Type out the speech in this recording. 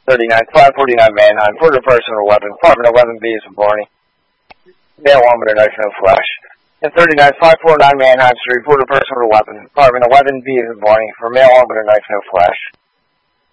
39-549 Manheim, for the personal weapon, apartment 11B is in Barney. Male on with a knife, no flash. And 39-549 Manheim Street, for the personal weapon, apartment 11B is in Barney, for male on with a knife, no flash.